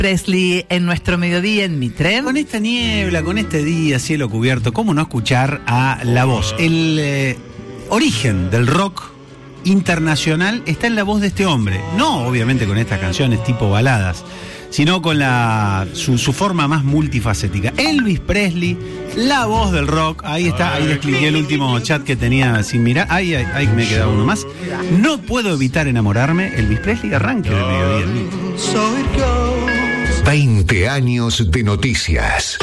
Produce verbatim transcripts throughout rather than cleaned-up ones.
Presley en nuestro mediodía en Mitre. Con esta niebla, con este día, cielo cubierto, ¿cómo no escuchar a La Voz? El eh, origen del rock internacional está en la voz de este hombre. No, obviamente, con estas canciones tipo baladas, sino con la su, su forma más multifacética. Elvis Presley, la voz del rock. Ahí está, ahí les expliqué el último chat que tenía sin mirar. Ahí, ahí, ahí me queda uno más. No puedo evitar enamorarme. Elvis Presley, arranque del mediodía. veinte años de noticias.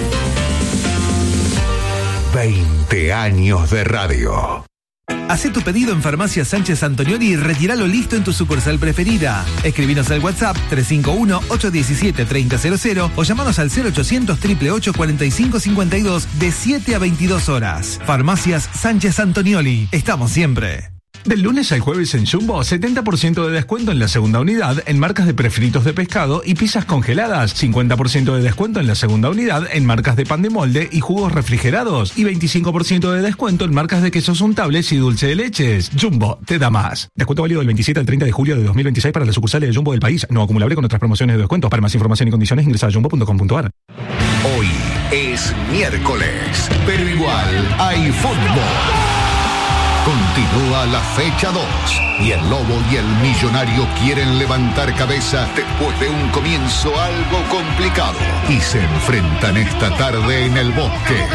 veinte años de radio. Hacé tu pedido en Farmacia Sánchez Antonioli y retíralo listo en tu sucursal preferida. Escribinos al WhatsApp tres cinco uno, ocho uno siete, tres cero cero cero o llamanos al cero ochocientos, ocho ocho ocho, cuatro cinco cinco dos de siete a veintidós horas. Farmacias Sánchez Antonioli. Estamos siempre. Del lunes al jueves en Jumbo, setenta por ciento de descuento en la segunda unidad en marcas de prefritos de pescado y pizzas congeladas, cincuenta por ciento de descuento en la segunda unidad en marcas de pan de molde y jugos refrigerados y veinticinco por ciento de descuento en marcas de quesos untables y dulce de leches. Jumbo, te da más. Descuento válido del veintisiete al treinta de julio de dos mil veintiséis para las sucursales de Jumbo del país, no acumulable con otras promociones de descuento. Para más información y condiciones ingresa a jumbo punto com punto a r. Hoy es miércoles, pero igual hay fútbol. Continúa la fecha dos y el Lobo y el Millonario quieren levantar cabeza después de un comienzo algo complicado y se enfrentan esta tarde en el Bosque.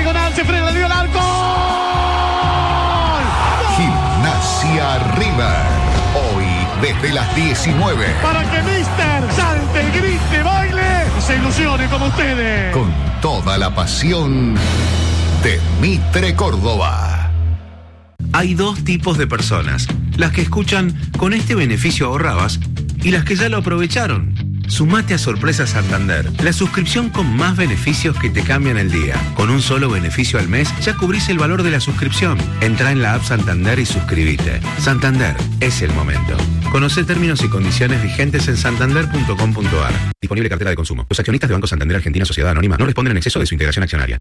Gimnasia River, hoy desde las diecinueve. Para que Mister salte, grite, baile y se ilusione como ustedes. Con toda la pasión de Mitre Córdoba. Hay dos tipos de personas, las que escuchan "con este beneficio ahorrabas" y las que ya lo aprovecharon. Sumate a Sorpresa Santander, la suscripción con más beneficios que te cambian el día. Con un solo beneficio al mes ya cubrís el valor de la suscripción. Entrá en la app Santander y suscríbete. Santander, es el momento. Conocé términos y condiciones vigentes en santander punto com punto a r. Disponible cartera de consumo. Los accionistas de Banco Santander Argentina Sociedad Anónima no responden en exceso de su integración accionaria.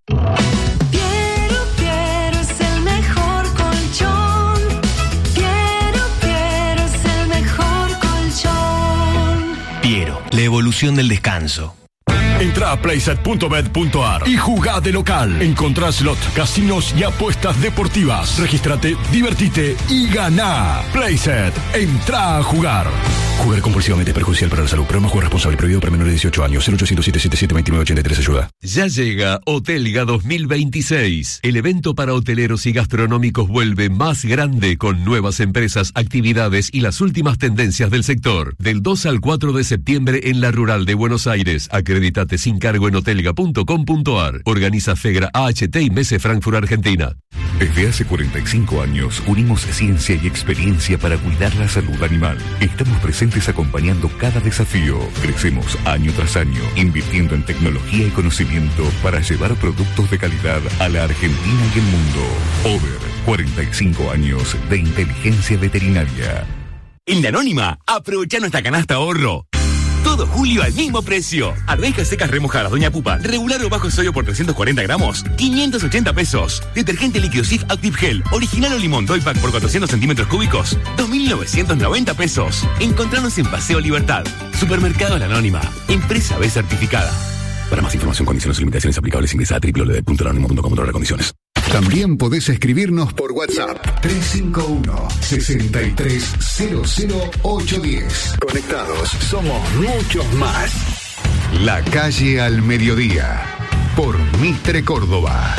Piero, la evolución del descanso. Entra a playset punto bet punto a r y jugá de local. Encontrá slot, casinos y apuestas deportivas. Regístrate, divertite y ganá. Playset, entra a jugar. Jugar compulsivamente es perjudicial para la salud. Programa Juego Responsable. Prohibido para menores de dieciocho años. cero ochocientos, siete siete siete, dos nueve ocho tres. Ayuda. Ya llega Hotelga dos mil veintiséis. El evento para hoteleros y gastronómicos vuelve más grande con nuevas empresas, actividades y las últimas tendencias del sector. Del dos al cuatro de septiembre en la Rural de Buenos Aires. Acredítate sin cargo en hotelga punto com punto a r. Organiza Fegra A H T y Mese Frankfurt, Argentina. Desde hace cuarenta y cinco años unimos ciencia y experiencia para cuidar la salud animal. Estamos presentes acompañando cada desafío. Crecemos año tras año, invirtiendo en tecnología y conocimiento para llevar productos de calidad a la Argentina y el mundo. Over, cuarenta y cinco años de inteligencia veterinaria. En La Anónima, aprovecha nuestra canasta ahorro. Todo julio al mismo precio. Arvejas secas remojadas Doña Pupa, regular o bajo sodio por trescientos cuarenta gramos, quinientos ochenta pesos. Detergente líquido Cif Active Gel, original o limón Doy Pack por cuatrocientos centímetros cúbicos, dos mil novecientos noventa pesos. Encontranos en Paseo Libertad. Supermercado La Anónima, empresa B certificada. Para más información, condiciones y limitaciones aplicables, ingresa a doble u doble u doble u punto la anónima punto com para condiciones. También podés escribirnos por WhatsApp tres cinco uno, seis tres cero cero ocho uno cero. Conectados somos muchos más. La calle al mediodía por Mitre Córdoba.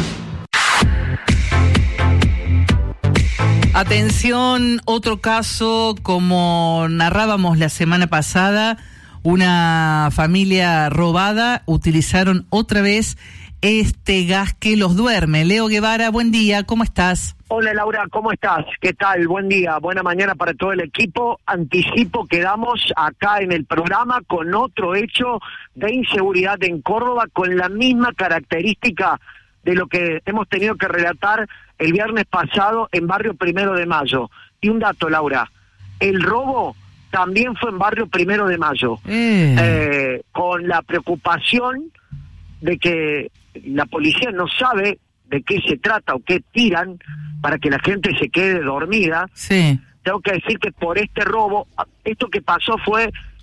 Atención, otro caso, como narrábamos la semana pasada, una familia robada, utilizaron otra vez este gas que los duerme. Leo Guevara, buen día, ¿cómo estás? Hola Laura, ¿cómo estás? ¿Qué tal? Buen día, buena mañana para todo el equipo. Anticipo que damos acá en el programa con otro hecho de inseguridad en Córdoba con la misma característica de lo que hemos tenido que relatar el viernes pasado en Barrio Primero de Mayo. Y un dato, Laura, el robo también fue en Barrio Primero de Mayo, eh. Eh, con la preocupación de que la policía no sabe de qué se trata o qué tiran para que la gente se quede dormida. Sí. Tengo que decir que por este robo, esto que pasó fue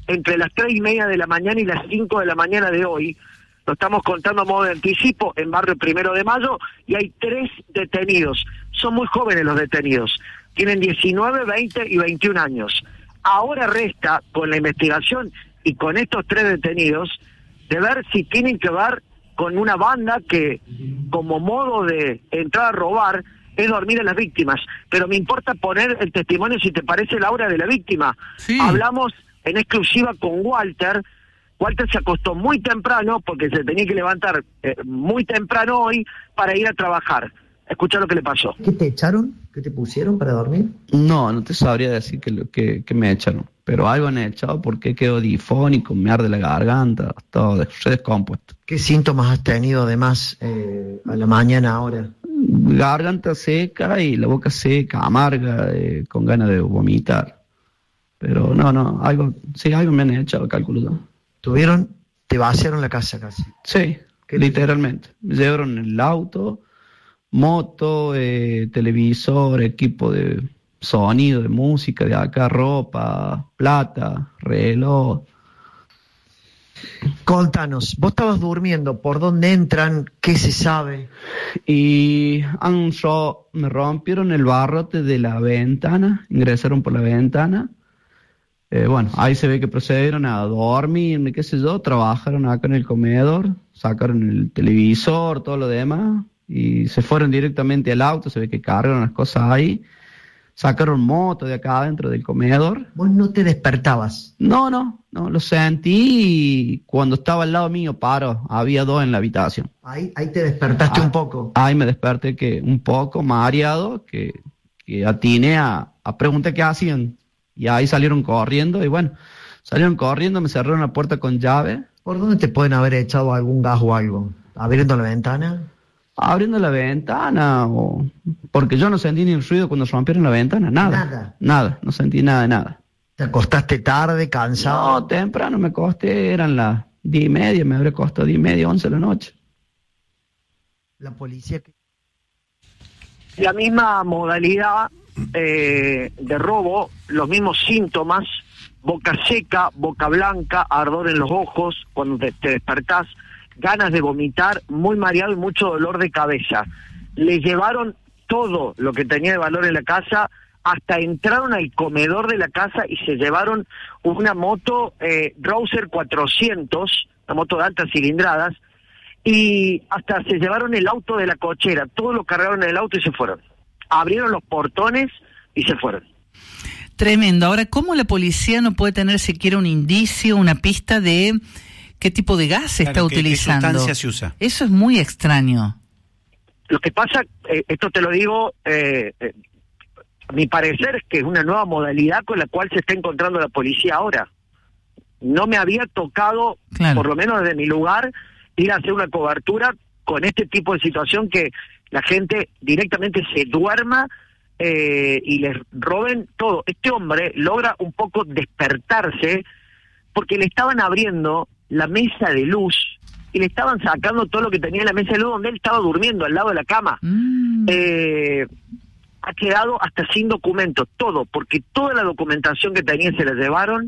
entre las tres y media de la mañana y las cinco de la mañana de hoy. Lo estamos contando a modo de anticipo en barrio Primero de Mayo, y hay tres detenidos. Son muy jóvenes los detenidos. Tienen diecinueve, veinte y veintiún años. Ahora resta, con la investigación y con estos tres detenidos, de ver si tienen que ver con una banda que, como modo de entrar a robar, es dormir a las víctimas. Pero me importa poner el testimonio, si te parece, Laura, de la víctima. Sí. Hablamos en exclusiva con Walter. Walter se acostó muy temprano porque se tenía que levantar eh, muy temprano hoy para ir a trabajar. Escucha lo que le pasó. ¿Qué te echaron? ¿Qué te pusieron para dormir? No, no te sabría decir que, que, que me echaron, pero algo han echado porque quedo difónico, me arde la garganta, todo des- descompuesto. ¿Qué síntomas has tenido además eh, a la mañana ahora? Garganta seca y la boca seca, amarga, eh, con ganas de vomitar. Pero no, no, algo, sí, algo me han echado, calculo yo. ¿Tuvieron? Te vaciaron la casa casi. Sí, literalmente. Me llevaron el auto, moto, eh, televisor, equipo de sonido, de música, de acá, ropa, plata, reloj. Contanos, vos estabas durmiendo, ¿por dónde entran? ¿Qué se sabe? Y han ro- me rompieron el barrote de la ventana, ingresaron por la ventana. Eh, bueno, ahí se ve que procedieron a dormir, qué sé yo, trabajaron acá en el comedor, sacaron el televisor, todo lo demás, y se fueron directamente al auto, se ve que cargaron las cosas ahí, sacaron moto de acá adentro del comedor. ¿Vos no te despertabas? No, no, no, lo sentí y cuando estaba al lado mío, paro, había dos en la habitación. Ahí, ahí te despertaste ah, un poco. Ahí me desperté que un poco mareado, que, que atiné a, a preguntar qué hacían. Y ahí salieron corriendo, y bueno, salieron corriendo, me cerraron la puerta con llave. ¿Por dónde te pueden haber echado algún gas o algo? ¿Abriendo la ventana? Abriendo la ventana, o porque yo no sentí ni el ruido cuando rompieron la ventana, nada. Nada. Nada, no sentí nada de nada. ¿Te acostaste tarde, cansado? No, temprano me acosté, eran las diez y media, me habré acostado diez y media, once de la noche. La policía... La misma modalidad eh, de robo, los mismos síntomas: boca seca, boca blanca, ardor en los ojos cuando te, te despertás, ganas de vomitar, muy mareado y mucho dolor de cabeza. Le llevaron todo lo que tenía de valor en la casa, hasta entraron al comedor de la casa y se llevaron una moto eh, Rouser cuatrocientos, una moto de altas cilindradas, y hasta se llevaron el auto de la cochera, todo lo cargaron en el auto y se fueron. Abrieron los portones y se fueron. Tremendo. Ahora, ¿cómo la policía no puede tener siquiera un indicio, una pista de qué tipo de gas se Claro, está ¿qué- utilizando? ¿Qué sustancia se usa? Eso es muy extraño. Lo que pasa, eh, esto te lo digo, eh, eh, a mi parecer, es que es una nueva modalidad con la cual se está encontrando la policía ahora. No me había tocado, Claro. por lo menos desde mi lugar, ir a hacer una cobertura con este tipo de situación, que la gente directamente se duerma eh, y les roben todo. Este hombre logra un poco despertarse porque le estaban abriendo la mesa de luz y le estaban sacando todo lo que tenía en la mesa de luz donde él estaba durmiendo, al lado de la cama. Mm. Eh, ha quedado hasta sin documentos, todo, porque toda la documentación que tenía se la llevaron,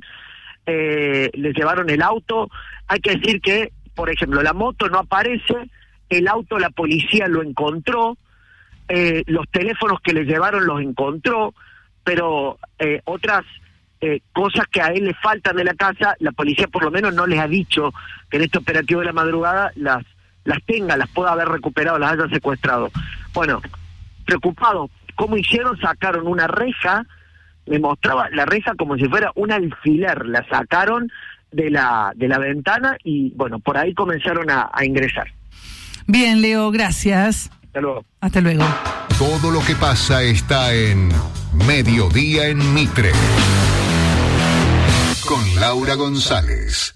eh, le llevaron el auto. Hay que decir que, por ejemplo, la moto no aparece, el auto la policía lo encontró, eh, los teléfonos que le llevaron los encontró, pero eh, otras eh, cosas que a él le faltan de la casa, la policía por lo menos no les ha dicho que en este operativo de la madrugada las las tenga, las pueda haber recuperado, las haya secuestrado. Bueno, preocupado, ¿cómo hicieron? Sacaron una reja, me mostraba la reja como si fuera un alfiler, la sacaron de la de la ventana y bueno, por ahí comenzaron a, a ingresar. Bien, Leo, gracias. Hasta luego. Hasta luego. Todo lo que pasa está en Mediodía en Mitre. Con Laura González.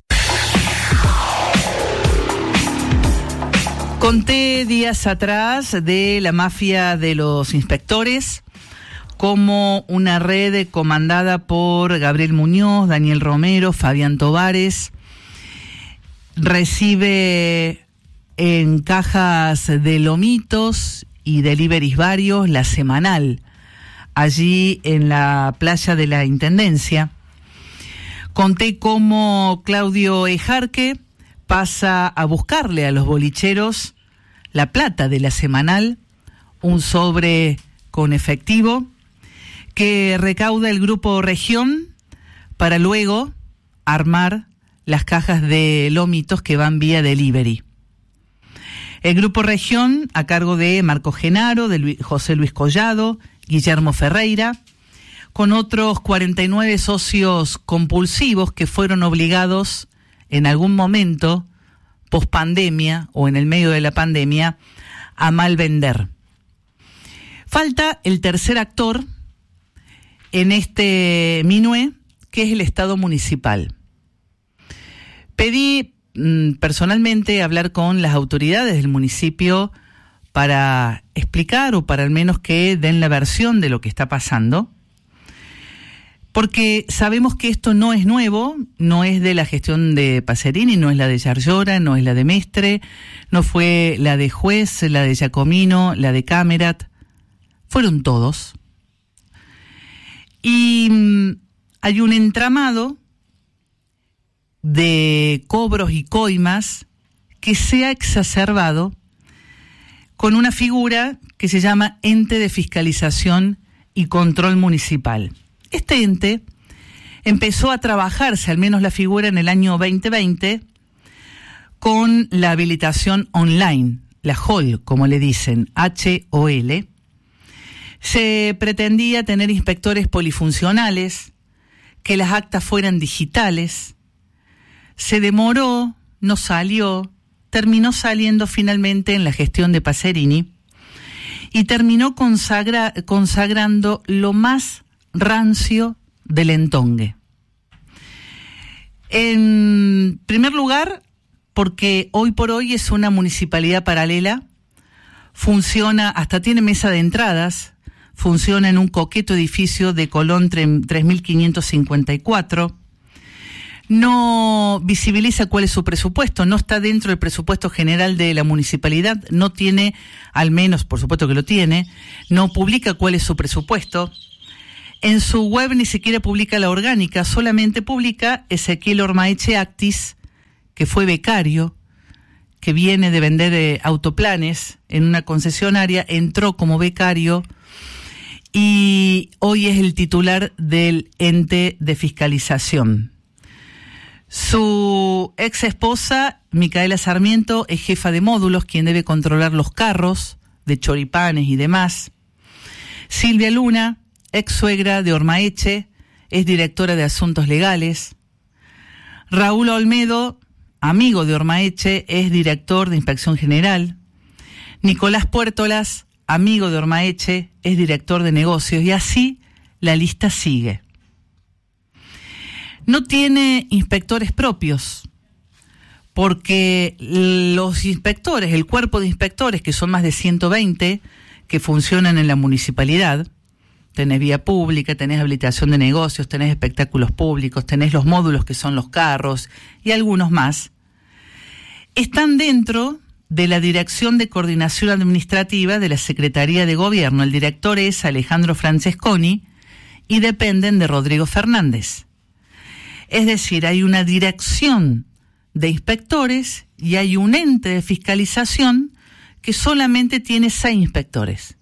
Conté días atrás de la mafia de los inspectores, como una red comandada por Gabriel Muñoz, Daniel Romero, Fabián Tovares, recibe en cajas de lomitos y deliveries varios la semanal, allí en la playa de la Intendencia, Conté cómo Claudio Ejarque pasa a buscarle a los bolicheros la plata de la semanal, un sobre con efectivo, que recauda el Grupo Región para luego armar las cajas de lomitos que van vía delivery. El Grupo Región, a cargo de Marco Genaro, de Luis, José Luis Collado, Guillermo Ferreira, con otros cuarenta y nueve socios compulsivos que fueron obligados en algún momento, pospandemia o en el medio de la pandemia, a mal vender. Falta el tercer actor en este minué, que es el Estado municipal. Pedí mm, personalmente hablar con las autoridades del municipio para explicar o para al menos que den la versión de lo que está pasando, porque sabemos que esto no es nuevo, no es de la gestión de Pacerini, no es la de Yarlora, no es la de Mestre, no fue la de Juez, la de Giacomino, la de Camerat, fueron todos. Y mmm, hay un entramado de cobros y coimas que se ha exacerbado con una figura que se llama Ente de Fiscalización y Control Municipal. Este ente empezó a trabajarse, al menos la figura, en el año veinte veinte, con la habilitación online, la H O L, como le dicen, H O L. Se pretendía tener inspectores polifuncionales, que las actas fueran digitales. Se demoró, no salió, terminó saliendo finalmente en la gestión de Pacerini y terminó consagra, consagrando lo más rancio del entongue. En primer lugar, porque hoy por hoy es una municipalidad paralela, funciona, hasta tiene mesa de entradas, funciona en un coqueto edificio de Colón tres mil quinientos cincuenta y cuatro, no visibiliza cuál es su presupuesto, no está dentro del presupuesto general de la municipalidad, no tiene, al menos por supuesto que lo tiene, no publica cuál es su presupuesto. En su web ni siquiera publica la orgánica, solamente publica Ezequiel Ormaeche Actis, que fue becario, que viene de vender eh, autoplanes en una concesionaria, entró como becario y hoy es el titular del ente de fiscalización. Su ex esposa, Micaela Sarmiento, es jefa de módulos, quien debe controlar los carros de choripanes y demás. Silvia Luna, ex suegra de Ormaeche, es directora de Asuntos Legales. Raúl Olmedo, amigo de Ormaeche, es director de Inspección General. Nicolás Puertolas, amigo de Ormaeche, es director de Negocios. Y así la lista sigue. No tiene inspectores propios, porque los inspectores, el cuerpo de inspectores, que son más de ciento veinte, que funcionan en la municipalidad, tenés vía pública, tenés habilitación de negocios, tenés espectáculos públicos, tenés los módulos que son los carros y algunos más, están dentro de la Dirección de Coordinación Administrativa de la Secretaría de Gobierno. El director es Alejandro Francesconi y dependen de Rodrigo Fernández. Es decir, hay una dirección de inspectores y hay un ente de fiscalización que solamente tiene seis inspectores.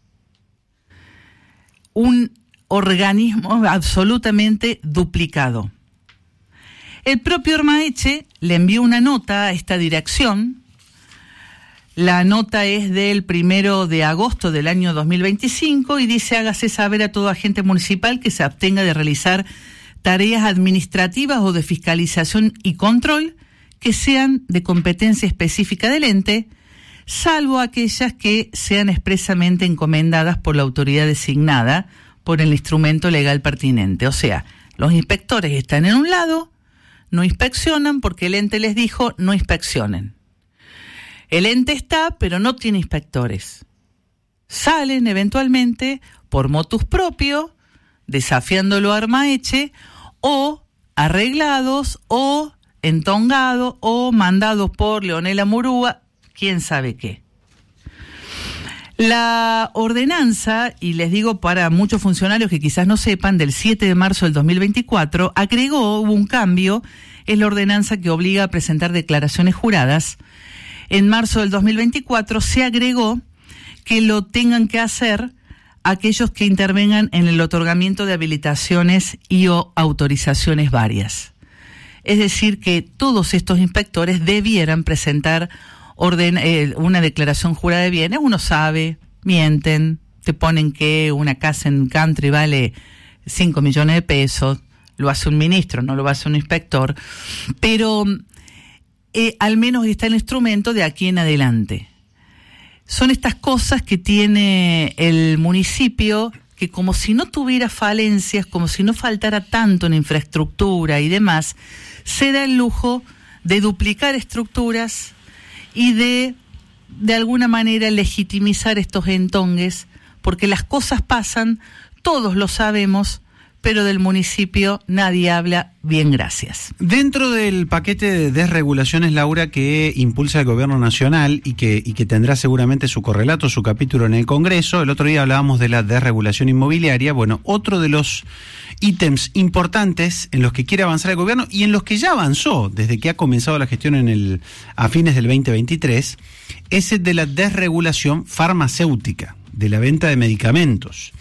Un organismo absolutamente duplicado. El propio Ormaeche le envió una nota a esta dirección. La nota es del primero de agosto del año dos mil veinticinco y dice: hágase saber a todo agente municipal que se abstenga de realizar tareas administrativas o de fiscalización y control que sean de competencia específica del ente, salvo aquellas que sean expresamente encomendadas por la autoridad designada por el instrumento legal pertinente. O sea, los inspectores están en un lado, no inspeccionan porque el ente les dijo no inspeccionen. El ente está, pero no tiene inspectores. Salen eventualmente por motus propio, desafiándolo a Ormaeche, o arreglados, o entongados, o mandados por Leonela Murúa, quién sabe qué. La ordenanza, y les digo para muchos funcionarios que quizás no sepan, del siete de marzo del dos mil veinticuatro, agregó, hubo un cambio, es la ordenanza que obliga a presentar declaraciones juradas. En marzo del dos mil veinticuatro se agregó que lo tengan que hacer aquellos que intervengan en el otorgamiento de habilitaciones y o autorizaciones varias. Es decir, que todos estos inspectores debieran presentar orden, eh, una declaración jurada de bienes. Uno sabe, mienten, te ponen que una casa en country vale cinco millones de pesos, lo hace un ministro, no lo hace un inspector, pero eh, al menos está el instrumento de aquí en adelante. Son estas cosas que tiene el municipio, que como si no tuviera falencias, como si no faltara tanto en infraestructura y demás, se da el lujo de duplicar estructuras y de, de alguna manera, legitimizar estos entongues, porque las cosas pasan, todos lo sabemos, pero del municipio nadie habla. Bien, gracias. Dentro del paquete de desregulaciones, Laura, que impulsa el gobierno nacional y que, y que tendrá seguramente su correlato, su capítulo en el Congreso, el otro día hablábamos de la desregulación inmobiliaria. Bueno, otro de los ítems importantes en los que quiere avanzar el gobierno y en los que ya avanzó desde que ha comenzado la gestión en el a fines del veinte veintitrés, es el de la desregulación farmacéutica, de la venta de medicamentos.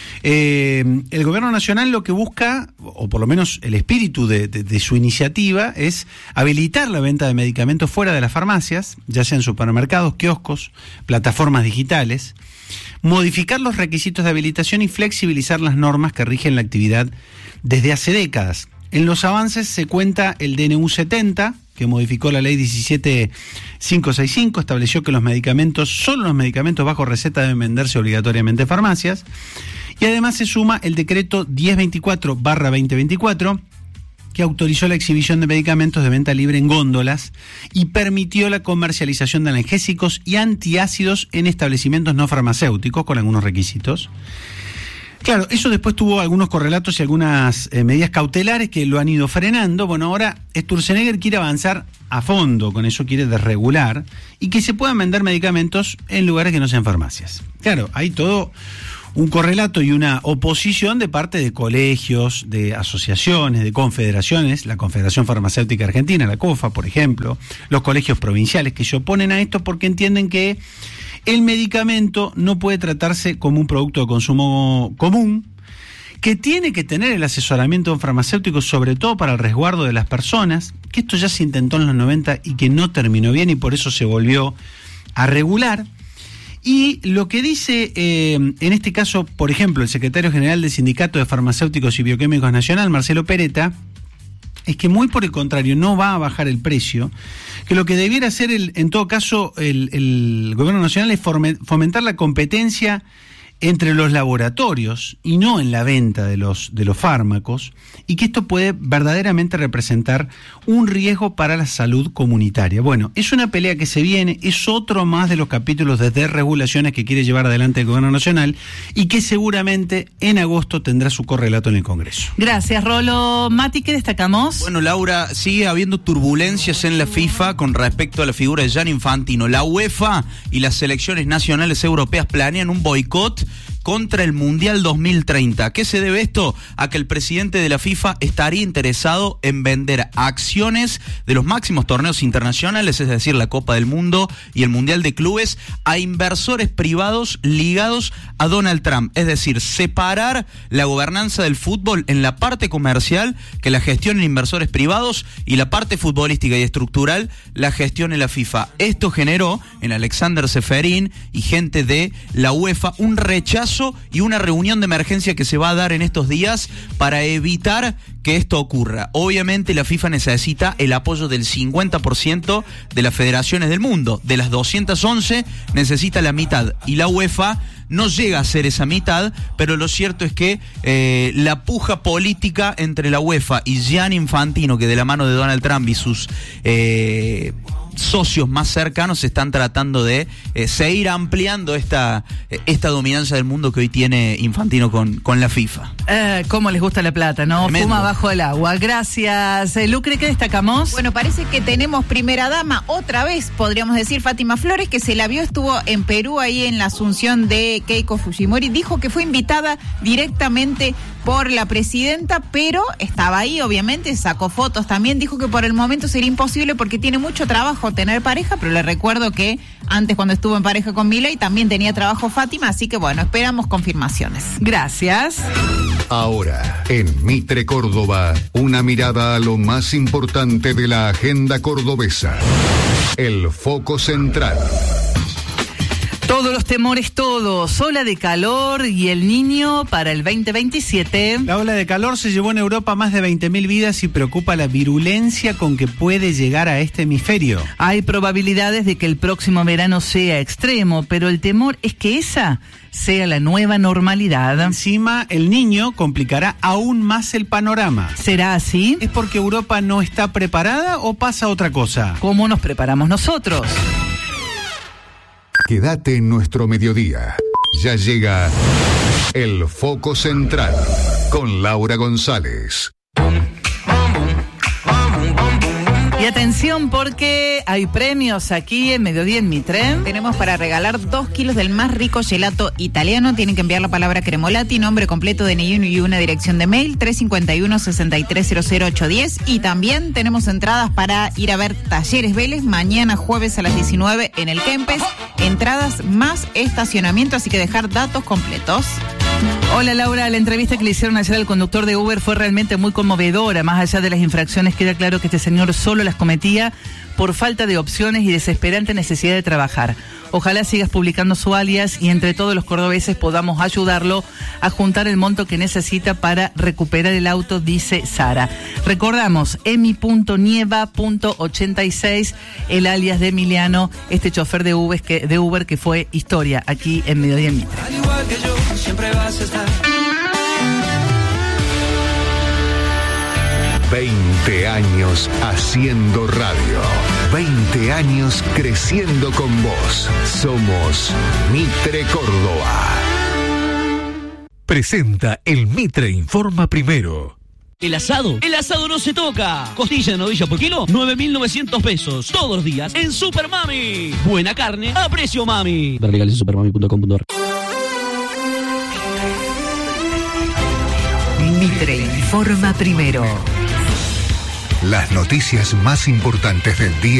Eh, el gobierno nacional lo que busca, o por lo menos el espíritu de, de, de su iniciativa, es habilitar la venta de medicamentos fuera de las farmacias, ya sea en supermercados, kioscos, plataformas digitales, modificar los requisitos de habilitación y flexibilizar las normas que rigen la actividad desde hace décadas. En los avances se cuenta el D N U setenta, que modificó la ley diecisiete mil quinientos sesenta y cinco, estableció que los medicamentos, solo los medicamentos bajo receta deben venderse obligatoriamente en farmacias. Y además se suma el decreto diez veinticuatro barra veinte veinticuatro, que autorizó la exhibición de medicamentos de venta libre en góndolas y permitió la comercialización de analgésicos y antiácidos en establecimientos no farmacéuticos con algunos requisitos. Claro, eso después tuvo algunos correlatos y algunas eh, medidas cautelares que lo han ido frenando. Bueno, ahora Sturzenegger quiere avanzar a fondo, con eso quiere desregular, y que se puedan vender medicamentos en lugares que no sean farmacias. Claro, hay todo un correlato y una oposición de parte de colegios, de asociaciones, de confederaciones, la Confederación Farmacéutica Argentina, la COFA, por ejemplo, los colegios provinciales, que se oponen a esto porque entienden que el medicamento no puede tratarse como un producto de consumo común, que tiene que tener el asesoramiento de un farmacéutico, sobre todo para el resguardo de las personas, que esto ya se intentó en los noventa y que no terminó bien y por eso se volvió a regular. Y lo que dice, eh, en este caso, por ejemplo, el secretario general del Sindicato de Farmacéuticos y Bioquímicos Nacional, Marcelo Peretta, es que muy por el contrario, no va a bajar el precio, que lo que debiera hacer, el, en todo caso, el, el gobierno nacional es fomentar la competencia entre los laboratorios y no en la venta de los, de los fármacos, y que esto puede verdaderamente representar un riesgo para la salud comunitaria. Bueno, es una pelea que se viene, es otro más de los capítulos de desregulaciones que quiere llevar adelante el gobierno nacional y que seguramente en agosto tendrá su correlato en el Congreso. Gracias, Rolo. Mati, ¿qué destacamos? Bueno, Laura, sigue habiendo turbulencias en la FIFA con respecto a la figura de Gianni Infantino. La UEFA y las selecciones nacionales europeas planean un boicot contra el Mundial dos mil treinta. ¿A qué se debe esto? A que el presidente de la FIFA estaría interesado en vender acciones de los máximos torneos internacionales, es decir, la Copa del Mundo y el Mundial de Clubes, a inversores privados ligados a Donald Trump. Es decir, separar la gobernanza del fútbol en la parte comercial, que la gestionen inversores privados, y la parte futbolística y estructural la gestione la FIFA. Esto generó en Alexander Seferin y gente de la UEFA un rechazo y una reunión de emergencia que se va a dar en estos días para evitar que esto ocurra. Obviamente la FIFA necesita el apoyo del cincuenta por ciento de las federaciones del mundo. De las doscientas once necesita la mitad y la UEFA no llega a ser esa mitad, pero lo cierto es que eh, la puja política entre la UEFA y Gianni Infantino, que de la mano de Donald Trump y sus... Eh, socios más cercanos están tratando de eh, seguir ampliando esta, eh, esta dominancia del mundo que hoy tiene Infantino con, con la FIFA. Eh, cómo les gusta la plata, ¿no? Tremendo. Fuma bajo el agua. Gracias. Eh, Lucre, ¿qué destacamos? Bueno, parece que tenemos primera dama otra vez, podríamos decir, Fátima Flores, que se la vio, estuvo en Perú ahí en la asunción de Keiko Fujimori. Dijo que fue invitada directamente por la presidenta, pero estaba ahí, obviamente, sacó fotos también. Dijo que por el momento sería imposible porque tiene mucho trabajo tener pareja, pero le recuerdo que antes, cuando estuvo en pareja con Milei, también tenía trabajo Fátima, así que bueno, esperamos confirmaciones. Gracias. Ahora, en Mitre Córdoba, una mirada a lo más importante de la agenda cordobesa. El foco central. Todos los temores, todos. Ola de calor y el niño para el veinte veintisiete. La ola de calor se llevó en Europa más de veinte mil vidas y preocupa la virulencia con que puede llegar a este hemisferio. Hay probabilidades de que el próximo verano sea extremo, pero el temor es que esa sea la nueva normalidad. Encima, el niño complicará aún más el panorama. ¿Será así? ¿Es porque Europa no está preparada o pasa otra cosa? ¿Cómo nos preparamos nosotros? Quédate en nuestro mediodía. Ya llega el foco central con Laura González. Y atención, porque hay premios aquí en Mediodía en Mitre. Tenemos para regalar dos kilos del más rico gelato italiano. Tienen que enviar la palabra Cremolati, nombre completo, D N I y una dirección de mail, tres cinco uno, seis tres cero cero ocho uno cero. Y también tenemos entradas para ir a ver Talleres Vélez mañana jueves a las diecinueve en el Kempes. Entradas más estacionamiento, así que dejar datos completos. Hola Laura, la entrevista que le hicieron ayer al conductor de Uber fue realmente muy conmovedora. Más allá de las infracciones, queda claro que este señor solo las cometía por falta de opciones y desesperante necesidad de trabajar. Ojalá sigas publicando su alias y entre todos los cordobeses podamos ayudarlo a juntar el monto que necesita para recuperar el auto, dice Sara. Recordamos, emi punto nieva punto ochenta y seis, el alias de Emiliano, este chofer de Uber que, de Uber que fue historia aquí en Mediodía en Mitre. Al igual que yo, siempre vas a estar. veinte años haciendo radio. veinte años creciendo con vos. Somos Mitre Córdoba. Presenta el Mitre Informa Primero. El asado, el asado no se toca. Costilla de novilla por kilo, nueve mil novecientos pesos. Todos los días en Super Mami. Buena carne a precio mami. Ver legales en supermami punto com punto ar. Mitre Informa Primero. Las noticias más importantes del día.